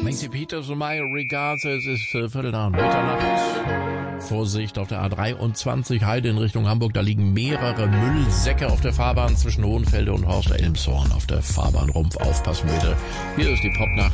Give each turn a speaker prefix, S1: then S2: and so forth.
S1: St. Peter's my regards, es ist Viertel nach Mitternacht. Vorsicht auf der A23 Heide in Richtung Hamburg, da liegen mehrere Müllsäcke auf der Fahrbahn zwischen Hohenfelde und Horst Elmshorn auf der Fahrbahnrumpf. Aufpassen bitte. Hier ist die Popnacht.